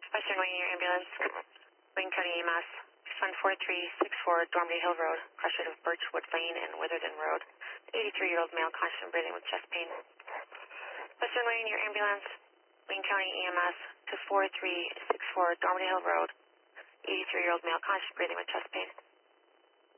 Western Wayne, your ambulance. Wayne County EMS. Fund 4364, Dormady Hill Road, cross street of Birchwood Lane and Witherden Road. 83-year-old male, conscious and breathing with chest pain. Western Wayne, your ambulance. Wayne County EMS to 4364, Dormady Hill Road. 83-year-old male, conscious and breathing with chest pain.